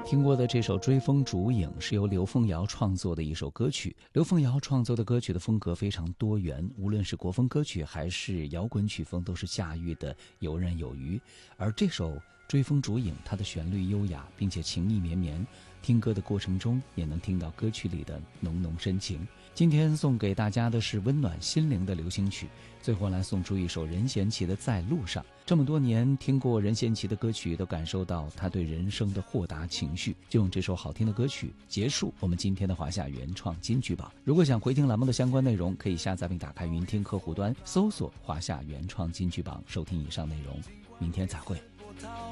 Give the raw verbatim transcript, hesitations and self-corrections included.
听过的这首《追风逐影》是由刘凤瑶创作的一首歌曲。刘凤瑶创作的歌曲的风格非常多元，无论是国风歌曲还是摇滚曲风，都是驾驭的游刃有余。而这首《追风逐影》，它的旋律优雅，并且情意绵绵，听歌的过程中也能听到歌曲里的浓浓深情。今天送给大家的是温暖心灵的流行曲，最后来送出一首任贤齐的《在路上》。这么多年听过任贤齐的歌曲，都感受到他对人生的豁达情绪，就用这首好听的歌曲结束我们今天的华夏原创金曲榜。如果想回听栏目的相关内容，可以下载并打开云听客户端，搜索华夏原创金曲榜，收听以上内容。明天再会。